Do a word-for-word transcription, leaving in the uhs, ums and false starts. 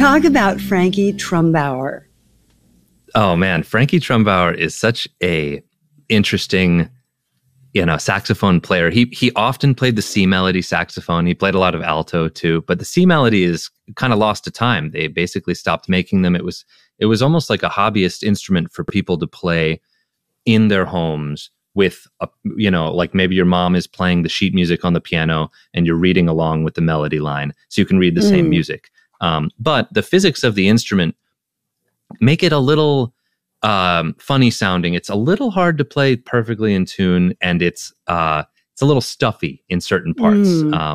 Talk about Frankie Trumbauer. Oh man, Frankie Trumbauer is such a interesting, you know, saxophone player. He he often played the C melody saxophone. He played a lot of alto too, but the C melody is kind of lost to time. They basically stopped making them. It was it was almost like a hobbyist instrument for people to play in their homes with, a, you know, like maybe your mom is playing the sheet music on the piano and you're reading along with the melody line, so you can read the mm. same music. Um, but the physics of the instrument make it a little um, funny sounding. It's a little hard to play perfectly in tune, and it's uh, it's a little stuffy in certain parts. Mm. Um,